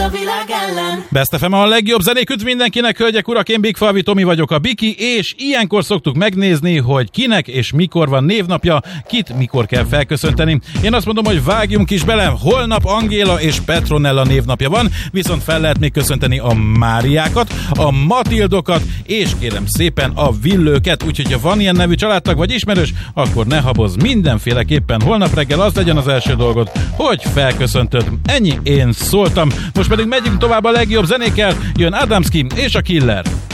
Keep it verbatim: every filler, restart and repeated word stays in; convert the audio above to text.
A világ ellen. Best ef em a legjobb zenék üdv mindenkinek, hölgyek, urak, én Big Falvi Tomi vagyok, a Biki, és ilyenkor szoktuk megnézni, hogy kinek és mikor van névnapja, kit mikor kell felköszönteni. Én azt mondom, hogy vágjunk is bele, holnap Angéla és Petronella névnapja van, viszont fel lehet még köszönteni a Máriákat, a Matildokat, és kérem szépen a Villőket, úgyhogy ha van ilyen nevű családtag vagy ismerős, akkor ne habozz, mindenféleképpen holnap reggel az legyen az első dolgod, hogy felköszöntöd. Ennyi, én szóltam. Most pedig megyünk tovább a legjobb zenékkel, jön Adamski és a Killer.